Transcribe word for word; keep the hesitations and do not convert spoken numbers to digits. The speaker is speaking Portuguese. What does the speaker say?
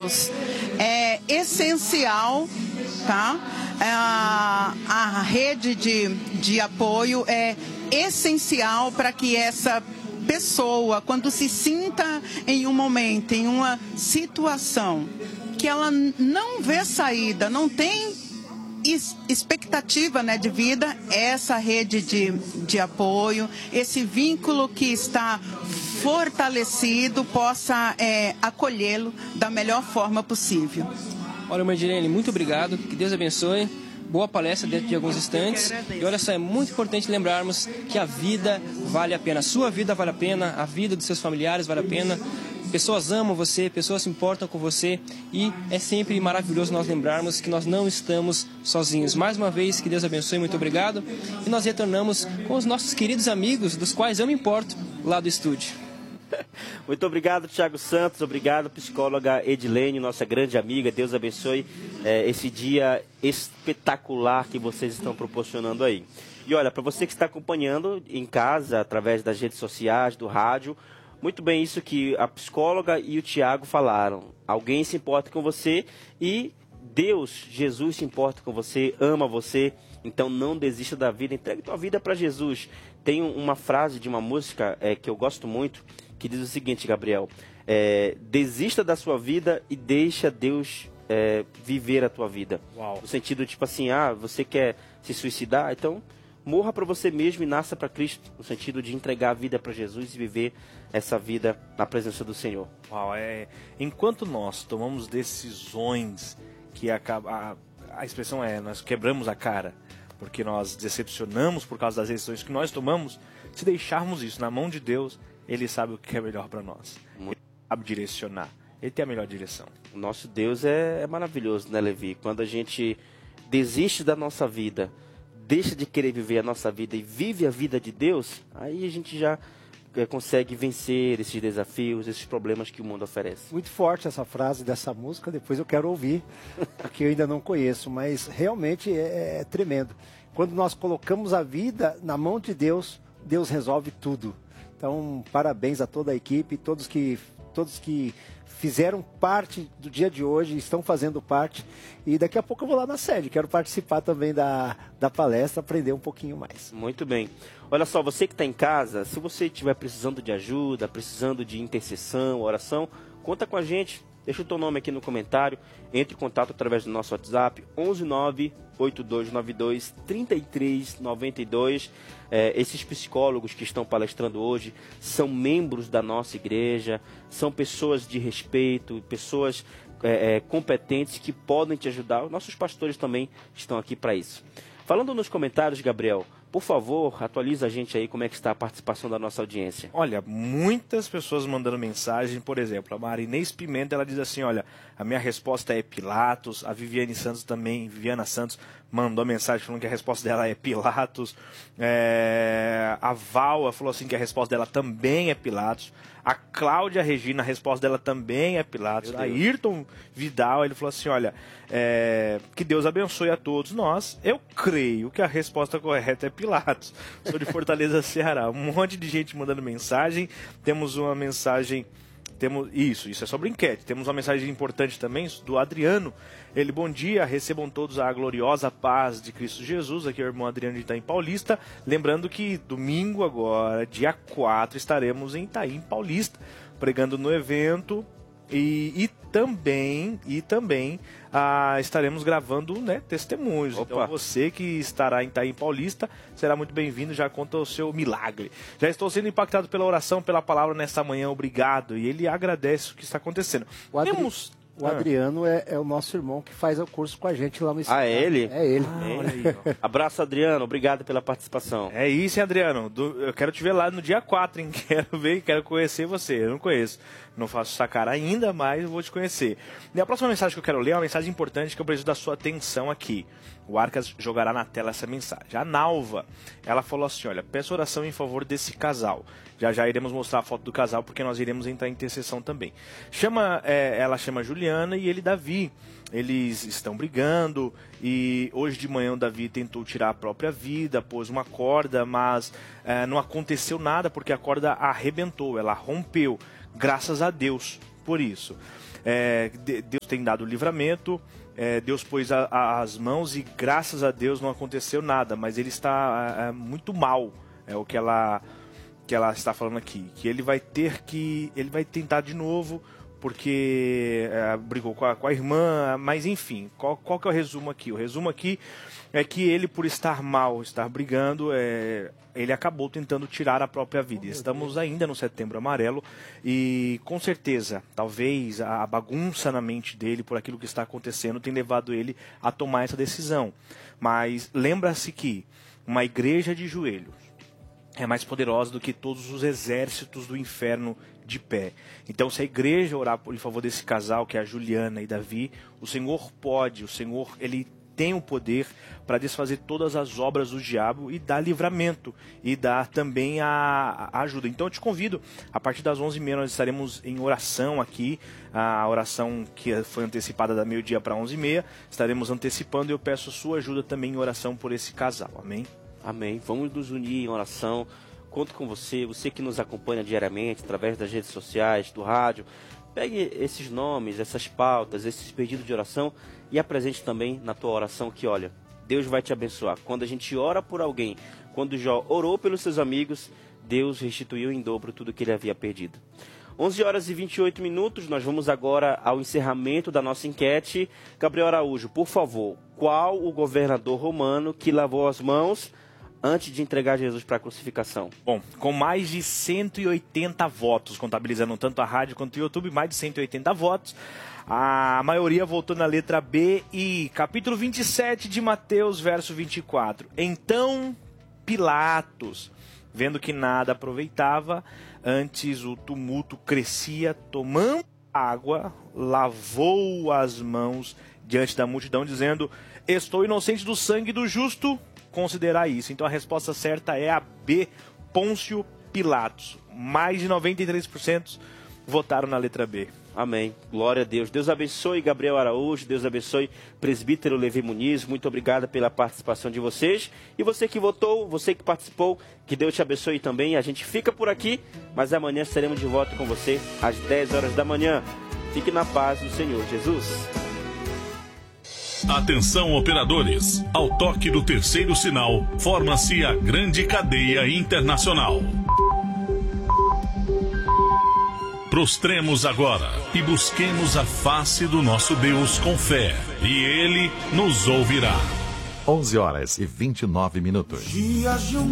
Deus é essencial, tá? A, a rede de, de apoio é essencial para que essa pessoa, quando se sinta em um momento, em uma situação que ela não vê saída, não tem expectativa, né, de vida, essa rede de, de apoio, esse vínculo que está fortalecido, possa é, acolhê-lo da melhor forma possível. Olha, Mardirene, muito obrigado, que Deus abençoe. Boa palestra dentro de alguns instantes. E olha só, é muito importante lembrarmos que a vida vale a pena. A sua vida vale a pena, a vida dos seus familiares vale a pena. Pessoas amam você, pessoas se importam com você. E é sempre maravilhoso nós lembrarmos que nós não estamos sozinhos. Mais uma vez, que Deus abençoe, muito obrigado. E nós retornamos com os nossos queridos amigos, dos quais eu me importo, lá do estúdio. Muito obrigado, Thiago Santos. Obrigado, psicóloga Edilene, nossa grande amiga. Deus abençoe é, esse dia espetacular que vocês estão proporcionando aí. E olha, para você que está acompanhando em casa, através das redes sociais, do rádio, muito bem isso que a psicóloga e o Thiago falaram. Alguém se importa com você e Deus, Jesus se importa com você, ama você. Então não desista da vida, entregue tua vida para Jesus. Tem uma frase de uma música é, que eu gosto muito, que diz o seguinte, Gabriel, é, desista da sua vida e deixa Deus é, viver a tua vida. Uau. No sentido, tipo assim, ah, você quer se suicidar? Então, morra para você mesmo e nasça para Cristo. No sentido de entregar a vida para Jesus e viver essa vida na presença do Senhor. Uau, é, enquanto nós tomamos decisões que acaba, a, a expressão é, nós quebramos a cara, porque nós decepcionamos por causa das decisões que nós tomamos, se deixarmos isso na mão de Deus, Ele sabe o que é melhor para nós. Ele sabe direcionar. Ele tem a melhor direção. O nosso Deus é, é maravilhoso, né, Levi? Quando a gente desiste da nossa vida, deixa de querer viver a nossa vida e vive a vida de Deus, aí a gente já é, consegue vencer esses desafios, esses problemas que o mundo oferece. Muito forte essa frase dessa música, depois eu quero ouvir, porque eu ainda não conheço, mas realmente é, é tremendo. Quando nós colocamos a vida na mão de Deus, Deus resolve tudo. Então, parabéns a toda a equipe, todos que, todos que fizeram parte do dia de hoje, estão fazendo parte. E daqui a pouco eu vou lá na sede, quero participar também da, da palestra, aprender um pouquinho mais. Muito bem. Olha só, você que está em casa, se você estiver precisando de ajuda, precisando de intercessão, oração, conta com a gente. Deixa o teu nome aqui no comentário, entre em contato através do nosso WhatsApp, onze nove oito dois nove dois três três nove dois. É, esses psicólogos que estão palestrando hoje são membros da nossa igreja, são pessoas de respeito, pessoas é, é, competentes que podem te ajudar. Os nossos pastores também estão aqui para isso. Falando nos comentários, Gabriel, por favor, atualiza a gente aí como é que está a participação da nossa audiência. Olha, muitas pessoas mandando mensagem, por exemplo, a Marinês Pimenta, ela diz assim, olha, a minha resposta é Pilatos, a Viviane Santos também, Viviana Santos, mandou mensagem falando que a resposta dela é Pilatos, é... a Val falou assim que a resposta dela também é Pilatos, a Cláudia Regina, a resposta dela também é Pilatos, a Ayrton Vidal, ele falou assim, olha, é... que Deus abençoe a todos nós, eu creio que a resposta correta é Pilatos, sou de Fortaleza, Ceará, um monte de gente mandando mensagem, temos uma mensagem... Temos, isso, isso é sobre enquete. Temos uma mensagem importante também do Adriano. Ele, bom dia, recebam todos a gloriosa paz de Cristo Jesus. Aqui é o irmão Adriano de Itaim Paulista. Lembrando que domingo agora, dia quatro, estaremos em Itaim Paulista, pregando no evento. E, e também, e também ah, estaremos gravando, né, testemunhos. Opa. Então você que estará em Itaim Paulista será muito bem-vindo, já conta o seu milagre. Já estou sendo impactado pela oração, pela palavra nesta manhã, obrigado. E ele agradece o que está acontecendo. O, Adri... Temos... o Adriano é, é o nosso irmão que faz o curso com a gente lá no Instagram. Ah, é ele? É ele. Ah, olha aí, ó. Abraço, Adriano, obrigado pela participação. É isso, hein, Adriano. Do... Eu quero te ver lá no dia quatro, hein? Quero ver, quero conhecer você. Eu não conheço. Não faço essa cara ainda, mas eu vou te conhecer. E a próxima mensagem que eu quero ler é uma mensagem importante que eu preciso da sua atenção aqui. O Arcas jogará na tela essa mensagem. A Nalva, ela falou assim, olha, peço oração em favor desse casal. Já já iremos mostrar a foto do casal, porque nós iremos entrar em intercessão também. Chama, é, ela chama Juliana e ele Davi. Eles estão brigando e hoje de manhã o Davi tentou tirar a própria vida, pôs uma corda, mas é, não aconteceu nada porque a corda arrebentou, ela rompeu. Graças a Deus por isso. é, Deus tem dado livramento, é, Deus pôs a, a, as mãos e graças a Deus não aconteceu nada, mas ele está é, muito mal, é o que ela, que ela está falando aqui, que ele vai ter que, ele vai tentar de novo, porque é, brigou com a, com a irmã, mas enfim, qual, qual que é o resumo aqui? O resumo aqui é que ele, por estar mal, estar brigando, é, ele acabou tentando tirar a própria vida. Estamos ainda no Setembro Amarelo e, com certeza, talvez a bagunça na mente dele por aquilo que está acontecendo tem levado ele a tomar essa decisão. Mas lembra-se que uma igreja de joelhos é mais poderosa do que todos os exércitos do inferno de pé. Então, se a igreja orar por em favor desse casal, que é a Juliana e Davi, o Senhor pode, o Senhor, ele tem o poder para desfazer todas as obras do diabo e dar livramento e dar também a, a ajuda. Então eu te convido, a partir das onze e meia nós estaremos em oração aqui, a oração que foi antecipada da meio-dia para onze e meia, estaremos antecipando e eu peço sua ajuda também em oração por esse casal, amém? Amém, vamos nos unir em oração, conto com você, você que nos acompanha diariamente através das redes sociais, do rádio. Pegue esses nomes, essas pautas, esses pedidos de oração e apresente também na tua oração que, olha, Deus vai te abençoar. Quando a gente ora por alguém, quando Jó orou pelos seus amigos, Deus restituiu em dobro tudo que ele havia perdido. onze horas e vinte e oito minutos, nós vamos agora ao encerramento da nossa enquete. Gabriel Araújo, por favor, qual o governador romano que lavou as mãos antes de entregar Jesus para a crucificação? Bom, com mais de cento e oitenta votos, contabilizando tanto a rádio quanto o YouTube, mais de cento e oitenta votos, a maioria votou na letra B e capítulo vinte e sete de Mateus, verso vinte e quatro. Então Pilatos, vendo que nada aproveitava, antes o tumulto crescia, tomando água, lavou as mãos diante da multidão, dizendo: estou inocente do sangue do justo, considerar isso. Então a resposta certa é a B, Pôncio Pilatos. Mais de noventa e três por cento votaram na letra B. Amém. Glória a Deus. Deus abençoe Gabriel Araújo, Deus abençoe presbítero Levi Muniz. Muito obrigado pela participação de vocês. E você que votou, você que participou, que Deus te abençoe também. A gente fica por aqui, mas amanhã estaremos de volta com você às dez horas da manhã. Fique na paz do Senhor Jesus. Atenção, operadores. Ao toque do terceiro sinal, forma-se a grande cadeia internacional. Prostremos agora e busquemos a face do nosso Deus com fé, e Ele nos ouvirá. onze horas e vinte e nove minutos.